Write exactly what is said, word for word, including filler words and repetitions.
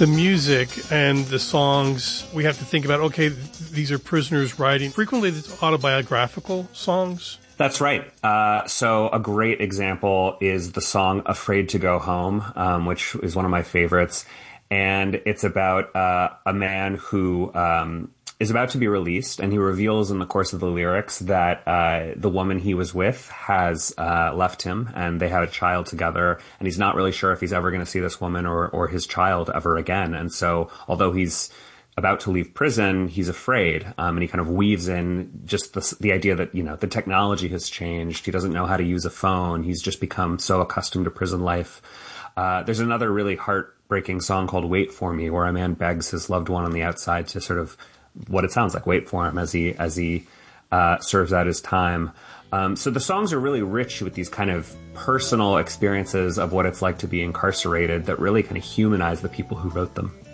the music and the songs, we have to think about, okay, these are prisoners writing. Frequently, it's autobiographical songs. That's right. Uh, so a great example is the song Afraid to Go Home, um, which is one of my favorites. And it's about uh, a man who um, is about to be released, and he reveals in the course of the lyrics that uh, the woman he was with has uh, left him, and they have a child together, and he's not really sure if he's ever going to see this woman or, or his child ever again. And so although he's about to leave prison, he's afraid, um, and he kind of weaves in just the, the idea that, you know, the technology has changed. He doesn't know how to use a phone. He's just become so accustomed to prison life. Uh, there's another really heartbreaking song called Wait For Me, where a man begs his loved one on the outside to sort of, what it sounds like, wait for him as he as he uh, serves out his time. Um, so the songs are really rich with these kind of personal experiences of what it's like to be incarcerated that really kind of humanize the people who wrote them.